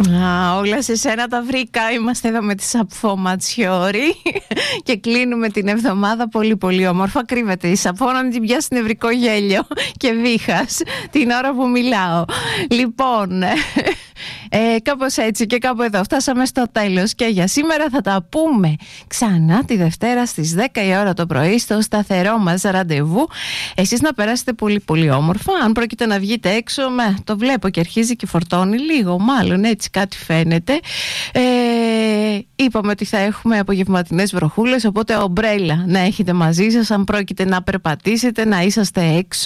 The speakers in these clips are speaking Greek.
Όλα σε σένα τα βρήκα. Είμαστε εδώ με τη Σαπφό Ματσιόρη και κλείνουμε την εβδομάδα πολύ πολύ όμορφα. Κρύβεται η Σαπφό να μην την πιάσει νευρικό γέλιο και βήχας την ώρα που μιλάω. Λοιπόν, κάπως έτσι και κάπου εδώ φτάσαμε στο τέλος και για σήμερα. Θα τα πούμε ξανά τη Δευτέρα στις 10 η ώρα το πρωί στο σταθερό μας ραντεβού. Εσείς να περάσετε πολύ πολύ όμορφα. Αν πρόκειται να βγείτε έξω, το βλέπω και αρχίζει και φορτώνει λίγο, μάλλον έτσι κάτι φαίνεται. Είπαμε ότι θα έχουμε απογευματινές βροχούλες, οπότε ομπρέλα να έχετε μαζί σας αν πρόκειται να περπατήσετε, να είσαστε έξω.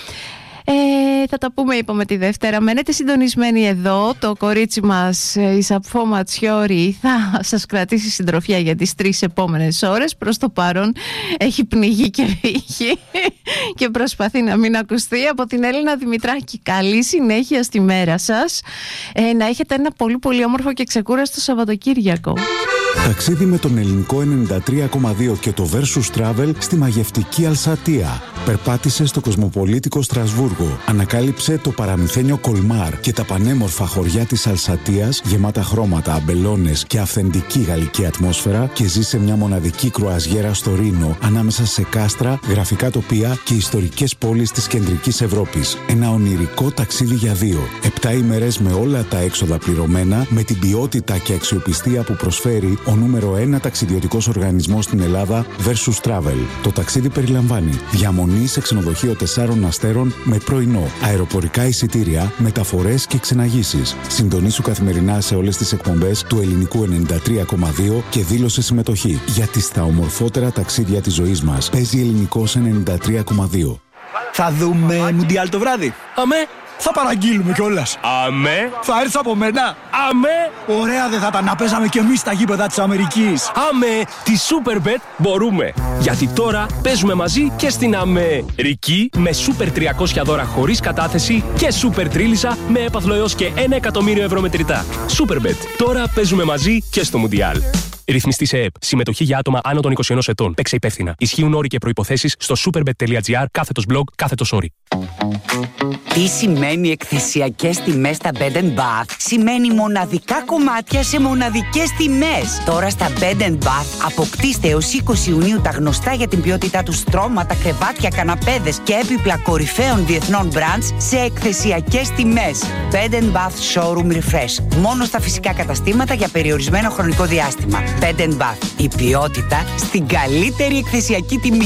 Θα τα πούμε, είπαμε, τη Δευτέρα. Μένετε συντονισμένοι εδώ. Το κορίτσι μας, η Σαπφό Ματσιόρη, θα σας κρατήσει συντροφιά για τις 3 επόμενες ώρες. Προς το παρόν έχει πνιγεί και βύχει και προσπαθεί να μην ακουστεί. Από την Έλληνα Δημητράκη, καλή συνέχεια στη μέρα σας. Να έχετε ένα πολύ πολύ όμορφο και ξεκούραστο Σαββατοκύριακο. Ταξίδι με τον ελληνικό 93,2 και το Versus Travel στη μαγευτική Αλσατία. Περπάτησε στο κοσμοπολίτικο Στρασβούργο. Ανακάλυψε το παραμυθένιο Κολμάρ και τα πανέμορφα χωριά της Αλσατίας, γεμάτα χρώματα, αμπελώνες και αυθεντική γαλλική ατμόσφαιρα, και ζήσε μια μοναδική κρουαζιέρα στο Ρήνο, ανάμεσα σε κάστρα, γραφικά τοπία και ιστορικές πόλεις της κεντρικής Ευρώπης. Ένα ονειρικό ταξίδι για 2. 7 ημέρες με όλα τα έξοδα πληρωμένα, με την ποιότητα και αξιοπιστία που προσφέρει ο νούμερο 1 ταξιδιωτικός οργανισμός στην Ελλάδα, Versus Travel. Το ταξίδι περιλαμβάνει διαμονή σε ξενοδοχείο 4 αστέρων με πρωινό, αεροπορικά εισιτήρια, μεταφορές και ξεναγήσεις. Συντονίσου καθημερινά σε όλες τις εκπομπές του ελληνικού 93,2 και δήλωσε συμμετοχή. Γιατί στα ομορφότερα ταξίδια της ζωής μας παίζει ελληνικός 93,2. Θα δούμε Μουντιάλ το βράδυ. Αμέ. Θα παραγγείλουμε κιόλας. Αμέ. Θα έρθεις από μένα. Αμέ. Ωραία, δεν θα τα να παίζαμε κι εμείς στα γήπεδα της Αμερικής. Αμέ. Τη Superbet μπορούμε. Γιατί τώρα παίζουμε μαζί και στην Αμερική με Super 300 δώρα χωρίς κατάθεση και Super Τρίλισσα με έπαθλο έως και 1 εκατομμύριο ευρώ μετρητά. Superbet. Τώρα παίζουμε μαζί και στο Μουντιάλ. Ρυθμιστή σε ΕΕΠ. Συμμετοχή για άτομα άνω των 21 ετών. Παίξε υπεύθυνα. Ισχύουν όροι και προϋποθέσεις στο superbet.gr/blog/όροι. Τι σημαίνει εκθεσιακές τιμές στα Bed & Bath? Σημαίνει μοναδικά κομμάτια σε μοναδικές τιμές. Τώρα στα Bed & Bath αποκτήστε έως 20 Ιουνίου τα γνωστά για την ποιότητά του στρώματα, κρεβάτια, καναπέδες και έπιπλα κορυφαίων διεθνών brands σε εκθεσιακές τιμές. Bed & Bath Showroom Refresh. Μόνο στα φυσικά καταστήματα για περιορισμένο χρονικό διάστημα. Bed & Bath. Η ποιότητα στην καλύτερη εκθεσιακή τιμή.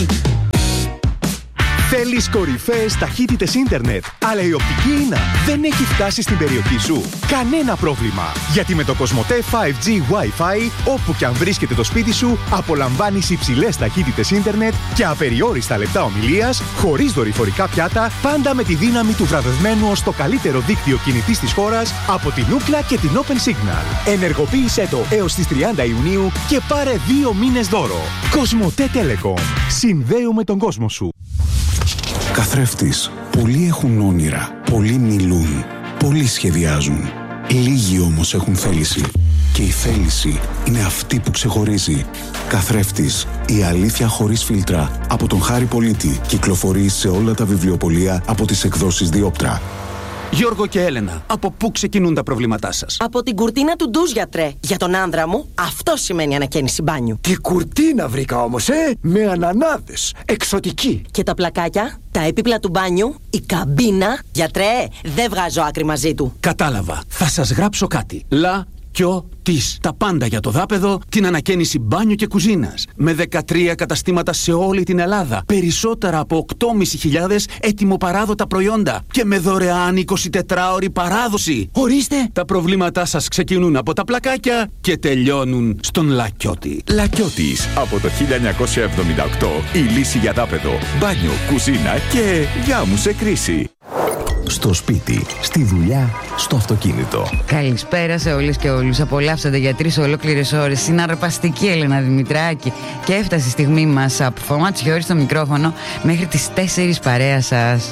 Θέλεις κορυφαίες ταχύτητες ίντερνετ, αλλά η οπτική ίνα δεν έχει φτάσει στην περιοχή σου? Κανένα πρόβλημα, γιατί με το Κοσμοτέ 5G Wi-Fi, όπου και αν βρίσκεται το σπίτι σου, απολαμβάνεις υψηλές ταχύτητες ίντερνετ και απεριόριστα λεπτά ομιλίας, χωρίς δορυφορικά πιάτα, πάντα με τη δύναμη του βραβευμένου ως το καλύτερο δίκτυο κινητής της χώρας από την Ookla και την Open Signal. Ενεργοποίησέ το έως τις 30 Ιουνίου και πάρε 2 μήνες δώρο. Κοσμοτέ Telecom. Συνδέουμε τον κόσμο σου. Καθρέφτης. Πολλοί έχουν όνειρα, πολλοί μιλούν, πολλοί σχεδιάζουν. Λίγοι όμως έχουν θέληση. Και η θέληση είναι αυτή που ξεχωρίζει. Καθρέφτης. Η αλήθεια χωρίς φίλτρα. Από τον Χάρη Πολίτη. Κυκλοφορεί σε όλα τα βιβλιοπωλεία από τις εκδόσεις Διόπτρα. Γιώργο και Έλενα, από πού ξεκινούν τα προβλήματά σας? Από την κουρτίνα του ντουζ, γιατρέ. Για τον άνδρα μου, αυτό σημαίνει ανακαίνιση μπάνιου. Τι κουρτίνα βρήκα όμως, με ανανάδες. Εξωτική. Και τα πλακάκια, τα έπιπλα του μπάνιου, η καμπίνα. Γιατρέ, δεν βγάζω άκρη μαζί του. Κατάλαβα. Θα σας γράψω κάτι. Της. Τα πάντα για το δάπεδο, την ανακαίνιση μπάνιου και κουζίνας. Με 13 καταστήματα σε όλη την Ελλάδα. Περισσότερα από 8.500 έτοιμοπαράδοτα προϊόντα. Και με δωρεάν 24ωρη παράδοση. Ορίστε! Τα προβλήματά σας ξεκινούν από τα πλακάκια και τελειώνουν στον Λακιώτη. Λακιώτης. Από το 1978 η λύση για δάπεδο, μπάνιο, κουζίνα και γάμου σε κρίση. Στο σπίτι, στη δουλειά, στο αυτοκίνητο. Καλησπέρα σε όλες και όλους. Απολαύσατε για 3 ολόκληρες ώρες συναρπαστική Έλενα Δημητράκη. Και έφτασε η στιγμή μας από Σαπφό Ματσιόρη στο μικρόφωνο μέχρι τις 4 παρέα σας.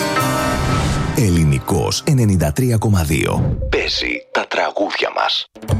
Ελληνικός 93,2. Παίζει τα τραγούδια μας.